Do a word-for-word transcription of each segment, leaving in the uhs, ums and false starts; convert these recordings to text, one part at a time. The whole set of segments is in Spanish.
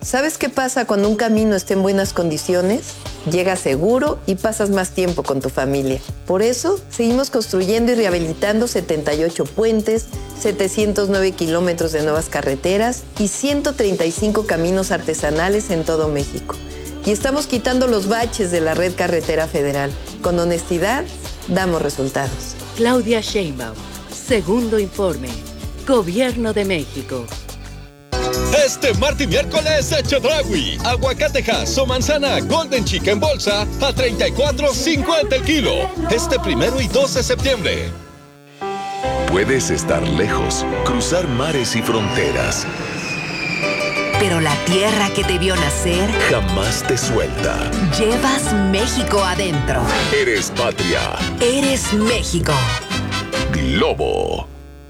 ¿Sabes qué pasa cuando un camino está en buenas condiciones? Llegas seguro y pasas más tiempo con tu familia. Por eso, seguimos construyendo y rehabilitando setenta y ocho puentes, setecientos nueve kilómetros de nuevas carreteras y ciento treinta y cinco caminos artesanales en todo México. Y estamos quitando los baches de la red carretera federal. Con honestidad, damos resultados. Claudia Sheinbaum, segundo informe. Gobierno de México. Este martes y miércoles, Chedraui, aguacatejas o manzana Golden Chica en bolsa a treinta y cuatro cincuenta el kilo. Este primero y dos de septiembre. Puedes estar lejos, cruzar mares y fronteras, pero la tierra que te vio nacer jamás te suelta. Llevas México adentro. Eres patria. Eres México. Globo.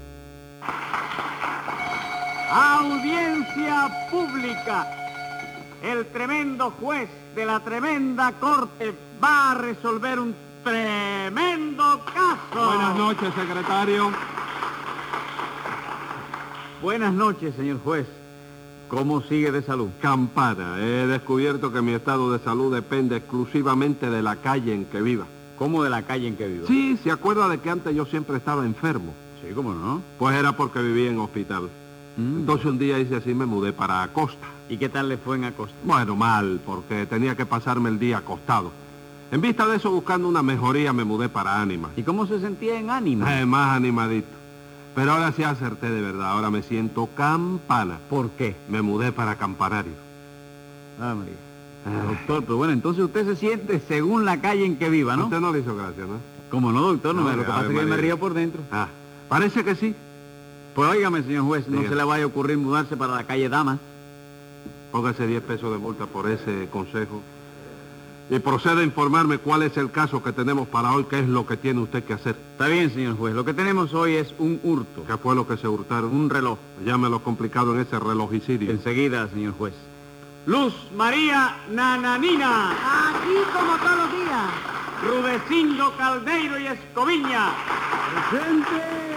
Audiencia pública. El tremendo juez de la tremenda corte va a resolver un tremendo caso. Buenas noches, secretario. Buenas noches, señor juez. ¿Cómo sigue de salud? Campana. He descubierto que mi estado de salud depende exclusivamente de la calle en que viva. ¿Cómo de la calle en que vivo? Sí, ¿se acuerda de que antes yo siempre estaba enfermo? Sí, ¿cómo no? Pues era porque vivía en hospital. Mm. Entonces un día hice así, me mudé para Acosta. ¿Y qué tal le fue en Acosta? Bueno, mal, porque tenía que pasarme el día acostado. En vista de eso, buscando una mejoría, me mudé para Ánima. ¿Y cómo se sentía en Ánima? Eh, más animadito. Pero ahora sí acerté de verdad, ahora me siento campana. ¿Por qué? Me mudé para Campanario. Ah, María. Ah. Doctor, pero bueno, entonces usted se siente según la calle en que viva, ¿no? Usted no le hizo gracia, ¿no? ¿Cómo no, doctor? No, no me lo que pasa es que me río por dentro. Ah, parece que sí. Pues óigame, señor juez, no Diga. se le vaya a ocurrir mudarse para la calle Damas. Póngase diez pesos de multa por ese consejo. Y proceda a informarme cuál es el caso que tenemos para hoy, qué es lo que tiene usted que hacer. Está bien, señor juez. Lo que tenemos hoy es un hurto. ¿Qué fue lo que se hurtaron? Un reloj. Llámelo complicado en ese relojicidio. Enseguida, señor juez. Luz María Nananina. Aquí como todos los días. Rudecindo Caldeiro y Escoviña. ¡Presente!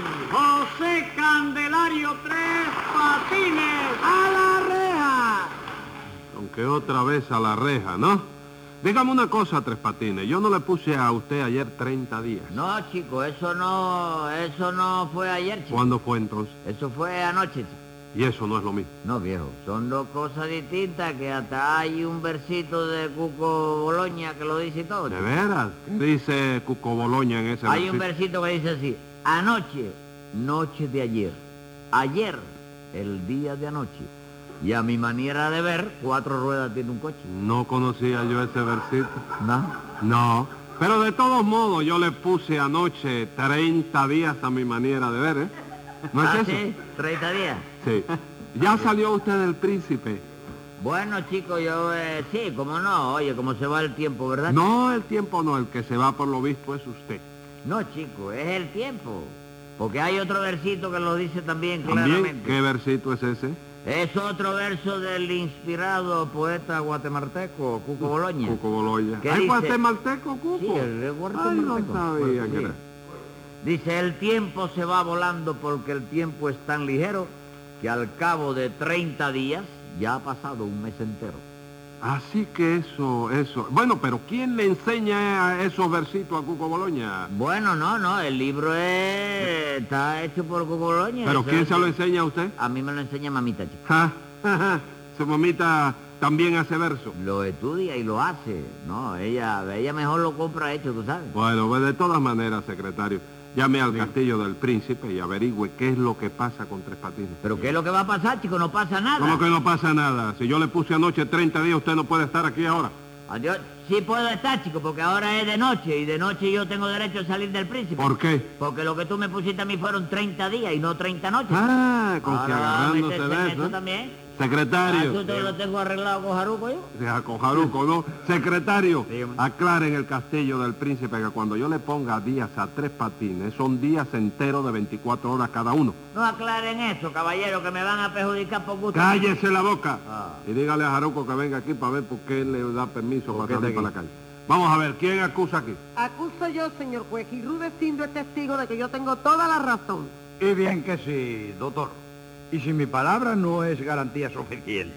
José Candelario Tres Patines. ¡A la reja! Aunque otra vez a la reja, ¿no? Dígame una cosa, Tres Patines. Yo no le puse a usted ayer treinta días. No, chico, eso no, eso no fue ayer, chico. ¿Cuándo fue entonces? Eso fue anoche, chico. Y eso no es lo mismo. No, viejo, son dos cosas distintas, que hasta hay un versito de Cuco Boloña que lo dice todo. ¿De chico. veras? ¿Qué dice Cuco Boloña en ese Hay un versito? versito que dice así: anoche, noche de ayer. Ayer, el día de anoche. Y a mi manera de ver, cuatro ruedas tiene un coche. No conocía yo ese versito. ¿No? No. Pero de todos modos, yo le puse anoche treinta días a mi manera de ver, ¿eh? ¿No es ¿Ah, eso? sí? ¿treinta días? Sí. ¿Ya salió usted del Príncipe? Bueno, chico, yo, eh, sí, como no, oye, cómo se va el tiempo, ¿verdad? No, el tiempo no, el que se va por lo visto es usted. No, chico, es el tiempo. Porque hay otro versito que lo dice también ¿También? claramente. ¿Qué versito es ese? Es otro verso del inspirado poeta guatemalteco, Cuco Boloña. Cuco Boloña. ¿Qué ¿Hay dice? guatemalteco, Cuco? Sí, el Ay, guatemalteco. no sabía Bueno, que sí. era. Dice, el tiempo se va volando porque el tiempo es tan ligero que al cabo de treinta días ya ha pasado un mes entero. Así que eso, eso... Bueno, pero ¿quién le enseña esos versitos a Cuco Boloña? Bueno, no, no, el libro es... está hecho por Cuco Boloña. ¿Pero Eso quién es- se lo enseña a usted? A mí me lo enseña mamita, chico. Ja, ja, ja. Su mamita también hace verso. Lo estudia y lo hace. No, ella, ella mejor lo compra hecho, tú sabes. Bueno, pues de todas maneras, secretario, llame al Castillo del Príncipe y averigüe qué es lo que pasa con Tres Patines. ¿Pero qué es lo que va a pasar, chico? No pasa nada. ¿Cómo que no pasa nada? Si yo le puse anoche treinta días, usted no puede estar aquí ahora. Adiós. Sí puedo estar, chico, porque ahora es de noche y de noche yo tengo derecho a salir del Príncipe. ¿Por qué? Porque lo que tú me pusiste a mí fueron treinta días y no treinta noches. Ah, con que Ahora va a agarrándose meterse en de eso eso. también. Secretario. Ah, ¿tú te lo tengo arreglado con Jaruco yo? Deja con Jaruco, ¿no? Secretario, Dígame. aclare en el Castillo del Príncipe que cuando yo le ponga días a Tres Patines, son días enteros de veinticuatro horas cada uno. No aclaren eso, caballero, que me van a perjudicar por gusto. ¡Cállese la boca! Ah. Y dígale a Jaruco que venga aquí para ver por qué él le da permiso ¿Por para qué salir está para la aquí? calle. Vamos a ver, ¿quién acusa aquí? Acuso yo, señor juez, y Rudecindo es testigo de que yo tengo toda la razón. Y bien que sí, doctor. Y si mi palabra no es garantía suficiente.